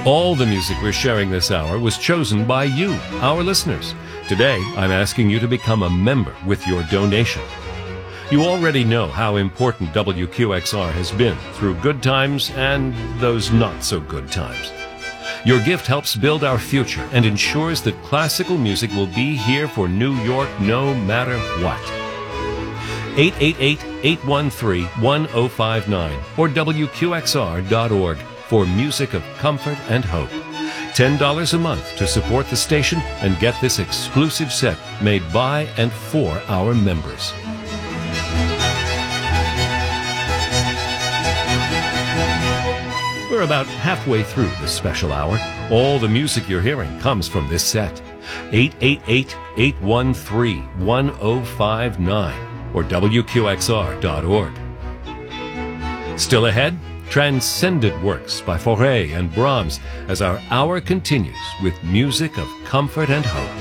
All the music we're sharing this hour was chosen by you, our listeners. Today, I'm asking you to become a member with your donation. You already know how important WQXR has been through good times and those not so good times. Your gift helps build our future and ensures that classical music will be here for New York no matter what. 888-813-1059 or WQXR.org for music of comfort and hope. $10 a month to support the station and get this exclusive set made by and for our members. We're about halfway through this special hour. All the music you're hearing comes from this set. 888-813-1059 or WQXR.org. Still ahead, Transcendent Works by Fauré and Brahms as our hour continues with music of comfort and hope.